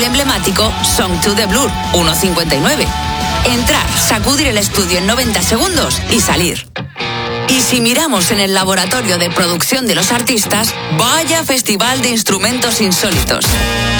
emblemático Song to the Blur, 1.59. Entrar, sacudir el estudio en 90 segundos y salir. Y si miramos en el laboratorio de producción de los artistas, vaya festival de instrumentos insólitos.